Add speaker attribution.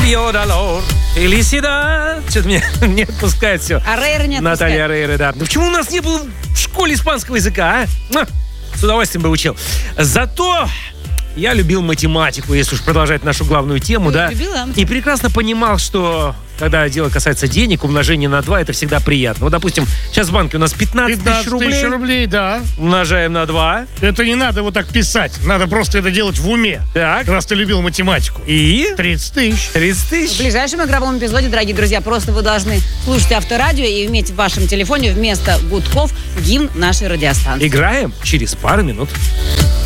Speaker 1: Камбио долор. Фелисидад. Что-то мне не отпускает все.
Speaker 2: А Рейра не отпускает.
Speaker 1: Наталья Рейра, да. Ну почему у нас не было в школе испанского языка, а? С удовольствием бы учил. Зато я любил математику, если уж продолжать нашу главную тему,
Speaker 2: Ты
Speaker 1: да.
Speaker 2: любила?
Speaker 1: И прекрасно понимал, что когда дело касается денег, умножение на 2, это всегда приятно. Вот, допустим, сейчас в банке у нас 15 тысяч рублей.
Speaker 3: 15 тысяч рублей, да.
Speaker 1: Умножаем на 2.
Speaker 3: Это не надо вот так писать. Надо просто это делать в уме.
Speaker 1: Так.
Speaker 3: Раз ты любил математику.
Speaker 1: И?
Speaker 3: 30 тысяч.
Speaker 1: 30
Speaker 2: В
Speaker 1: тысяч.
Speaker 2: ближайшем игровом эпизоде, дорогие друзья, просто вы должны слушать Авторадио и иметь в вашем телефоне вместо гудков гимн нашей радиостанции.
Speaker 1: Играем через пару минут.